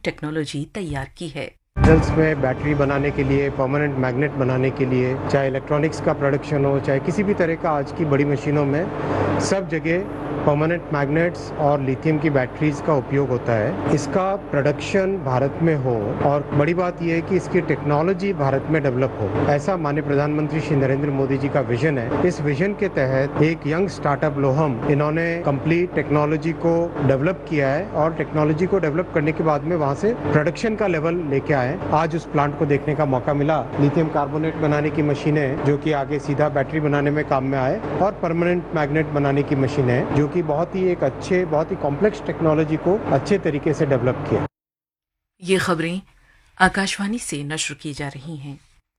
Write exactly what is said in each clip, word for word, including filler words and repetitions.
Technology तैयार की है। मेटल्स में बैटरी बनाने के लिए, परमानेंट मैग्नेट बनाने के लिए, चाहे इलेक्ट्रॉनिक्स का प्रोडक्शन हो, चाहे किसी भी तरह का आज की बड़ी मशीनों में सब जगह परमानेंट मैग्नेट्स और लिथियम की बैटरीज का उपयोग होता है। इसका प्रोडक्शन भारत में हो और बड़ी बात यह है कि इसकी टेक्नोलॉजी भारत में डेवलप हो, ऐसा माननीय प्रधानमंत्री श्री नरेंद्र मोदी जी का विजन है। इस विजन के तहत एक यंग स्टार्टअप लोहम इन्होंने कंप्लीट टेक्नोलॉजी को डेवलप किया है और टेक्नोलॉजी को डेवलप करने के बाद में वहां से प्रोडक्शन का लेवल लेके आए। आज उस प्लांट को देखने का मौका मिला। लिथियम कार्बोनेट बनाने की मशीनें जो कि आगे सीधा बैटरी बनाने में काम में आए और परमानेंट मैग्नेट बनाने की मशीनें जो कि बहुत ही एक अच्छे, बहुत ही कॉम्प्लेक्स टेक्नोलॉजी को अच्छे तरीके से डेवलप किया। ये खबरें आकाशवाणी से नश्र की जा रही हैं।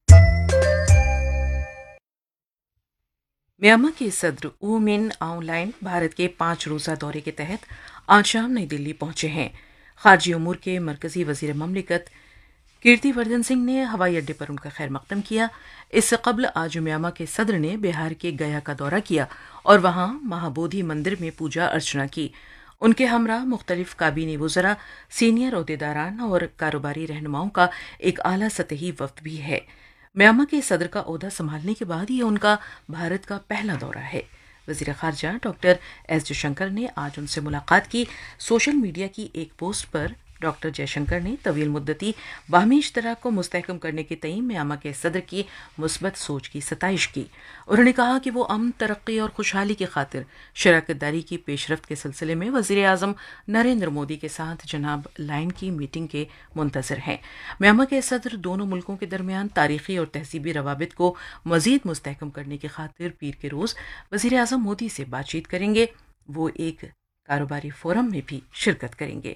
म्यांमार के सदर ऊ मिन आउंग लाइन भारत के पांच रोजा दौरे के तहत आज शाम नई दिल्ली पहुंचे हैं। खारजी उमूर के मरकजी वजीर ममलिकत कीर्तिवर्धन सिंह ने हवाई अड्डे पर उनका खैर मकदम किया। इससे कबल आज म्यांमार के सदर ने बिहार के गया का दौरा किया और वहां महाबोधि मंदिर में पूजा अर्चना की। उनके हमरा मुख्तलिफ काबीनी वुज़रा, सीनियर ओहदेदारान और कारोबारी रहनुमाओं का एक आला सतही वफ्द भी है। म्यांमार के सदर का ओहदा संभालने के बाद ये उनका भारत का पहला दौरा है। वज़ीर ख़ारजा डॉक्टर एस जयशंकर ने आज उनसे मुलाकात की। सोशल मीडिया की एक पोस्ट पर डॉक्टर जयशंकर ने तवील मुद्दती बाहमी इश्तराक को मुस्तहकम करने के तईं म्यांमार के सदर की मुस्बत सोच की सताइश की। उन्होंने कहा कि वो अमन, तरक्की और खुशहाली की खातिर शराकत दारी की पेशरफ्त के सिलसिले में वज़ीर आज़म नरेंद्र मोदी के साथ जनाब लाइन की मीटिंग के मुंतज़िर हैं। म्यांमार के सदर दोनों मुल्कों के दरमियान तारीखी और तहजीबी रवाबित को मज़ीद मुस्तहकम करने की खातिर पीर के रोज़ वज़ीर आज़म मोदी से बातचीत करेंगे। वो एक कारोबारी फोरम में भी शिरकत करेंगे।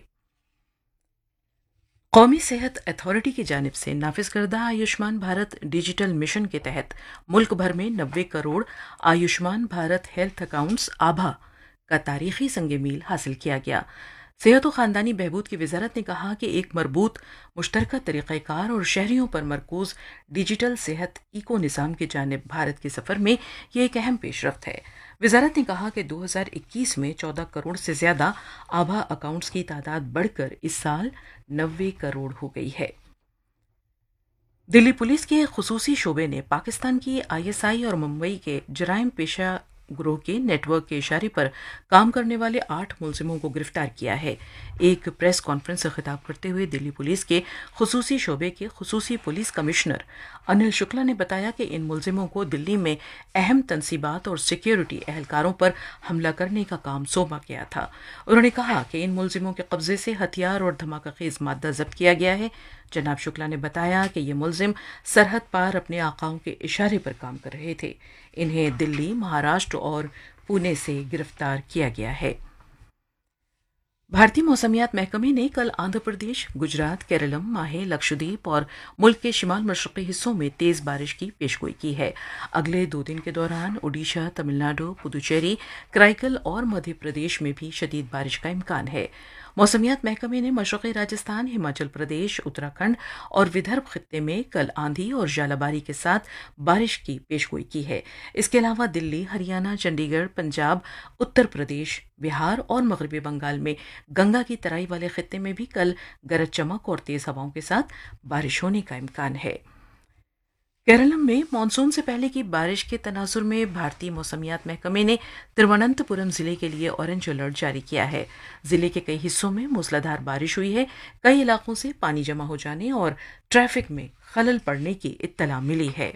कौमी सेहत अथॉरिटी की जानिब से नाफिज करदा आयुष्मान भारत डिजिटल मिशन के तहत मुल्क भर में नब्बे करोड़ आयुष्मान भारत हेल्थ अकाउंट्स आभा का तारीखी संगे मील हासिल किया गया। सेहत व खानदानी बहबूद की वजारत ने कहा कि एक मरबूत मुश्तरका तरीक़ाकार और शहरियों पर मरकूज डिजिटल सेहत इको निज़ाम की जानिब भारत के सफ़र में यह एक अहम पेशरफ्त है। वजारत ने कहा कि दो हज़ार इक्कीस में चौदह करोड़ से ज्यादा आभा अकाउंट्स की तादाद बढ़कर इस साल नब्बे करोड़ हो गई है। दिल्ली पुलिस के खुसूसी शोबे ने पाकिस्तान की आई एस आई और मुंबई के जराइम पेशा ग्रोह के नेटवर्क के इशारे पर काम करने वाले आठ मुलजिमों को गिरफ्तार किया है। एक प्रेस कॉन्फ्रेंस से खिताब करते हुए दिल्ली पुलिस के खुसूसी शोबे के खुसूसी पुलिस कमिश्नर अनिल शुक्ला ने बताया कि इन मुलजिमों को दिल्ली में अहम तनसीबात और सिक्योरिटी एहलकारों पर हमला करने का काम सौंपा गया था। उन्होंने कहा कि इन मुलजिमों के कब्जे से हथियार और धमाका खेज मादा जब्त किया गया है। जनाब शुक्ला ने बताया कि ये मुलजिम सरहद पार अपने आकाओं के इशारे पर काम कर रहे थे। इन्हें दिल्ली, महाराष्ट्र और पुणे से गिरफ्तार किया गया है। भारतीय मौसमियात महकमे ने कल आंध्र प्रदेश, गुजरात, केरलम, माहे, लक्षद्वीप और मुल्क के शिमाल मशरक़ी हिस्सों में तेज़ बारिश की पेशगोई की है। अगले दो दिन के दौरान ओडिशा, तमिलनाडु, पुदुचेरी, कराईकल और मध्य प्रदेश में भी शदीद बारिश का इम्कान है। मौसमियात महकमे ने मशरक़ी राजस्थान, हिमाचल प्रदेश, उत्तराखंड और विदर्भ खित्ते में कल आंधी और जालाबारी के साथ बारिश की पेशगोई की है। इसके अलावा दिल्ली, हरियाणा, चंडीगढ़, पंजाब, उत्तर प्रदेश, बिहार और मगरबी बंगाल में गंगा की तराई वाले खित्ते में भी कल गरज चमक और तेज हवाओं के साथ बारिश होने का इम्कान है। केरलम में मानसून से पहले की बारिश के तनाजुर में भारतीय मौसमियात महकमे ने तिरुवनंतपुरम जिले के लिए ऑरेंज अलर्ट जारी किया है। जिले के कई हिस्सों में मूसलाधार बारिश हुई है। कई इलाकों से पानी जमा हो जाने और ट्रैफिक में खलल पड़ने की इत्तला मिली है।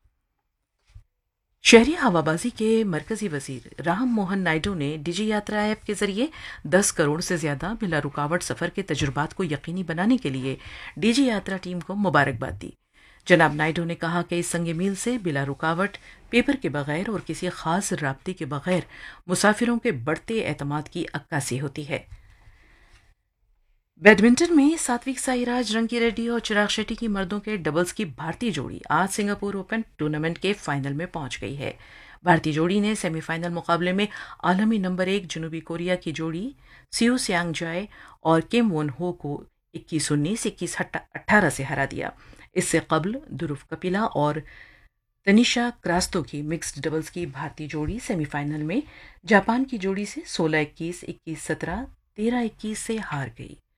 शहरी हवाबाजी के मरकजी वजीर राम मोहन नायडू ने डिजी यात्रा ऐप के जरिए दस करोड़ से ज्यादा बिला रुकावट सफर के तजुर्बात को यकीनी बनाने के लिए डिजी यात्रा टीम को मुबारकबाद दी। जनाब नायडू ने कहा कि इस संगे मील से बिला रुकावट, पेपर के बगैर और किसी खास राब्ते के बगैर मुसाफिरों के बढ़ते एतमाद की अक्कासी होती है। बैडमिंटन में सात्विक साईराज, रंकी रेड्डी और चिराग शेट्टी की मर्दों के डबल्स की भारतीय जोड़ी आज सिंगापुर ओपन टूर्नामेंट के फाइनल में पहुंच गई है। भारतीय जोड़ी ने सेमीफाइनल मुकाबले में आलमी नंबर एक जनूबी कोरिया की जोड़ी सियो सियांग जाय और किम वोन हो को इक्कीस उन्नीस, इक्कीस अठारह से हरा दिया। इससे कबल ध्रुव कपिला और तनिषा क्रास्तो की मिक्स्ड डबल्स की भारतीय जोड़ी सेमीफाइनल में जापान की जोड़ी से सोलह इक्कीस, इक्कीस सत्रह, तेरह इक्कीस से हार गई।